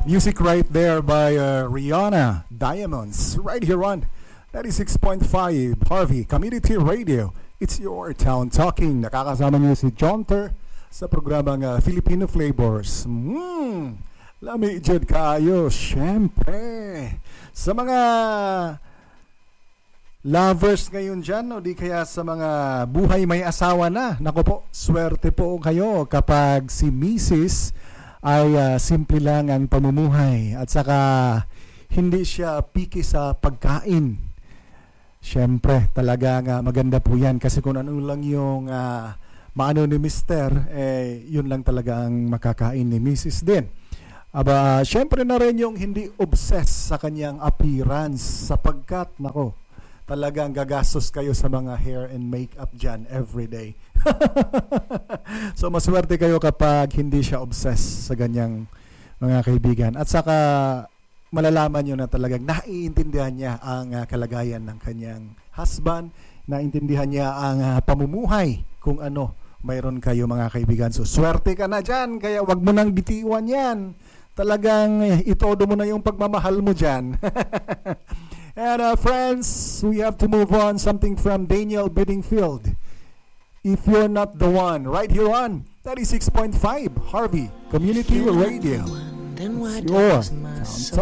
Music right there by Rihanna Diamonds, right here on 96.5 Harvey Community Radio. It's your town talking. Nakakasama niyo si Jonter sa programang Filipino Flavors. Lami dyan kayo, syempre. Sa mga lovers ngayon dyan, o di kaya sa mga buhay may asawa na, naku po, swerte po kayo kapag si Mrs. ay simple lang ang pamumuhay at saka hindi siya picky sa pagkain. Siyempre, talagang maganda po yan kasi kung ano lang yung maano ni Mr., yun lang talaga ang makakain ni Mrs. din. Aba, siyempre na rin yung hindi obsessed sa kanyang appearance sapagkat, nako, talagang gagastos kayo sa mga hair and makeup dyan everyday. So maswerte kayo kapag hindi siya obsessed sa ganyang mga kaibigan. At saka malalaman nyo na talagang naiintindihan niya ang kalagayan ng kanyang husband, naiintindihan niya ang pamumuhay kung ano mayroon kayo mga kaibigan. So swerte ka na dyan, kaya wag mo nang bitiwan yan. Talagang itodo mo na yung pagmamahal mo dyan. And friends, we have to move on. Something from Daniel Bedingfield. If you're not the one, right here on 36.5 Harvey Community Radio. It's your town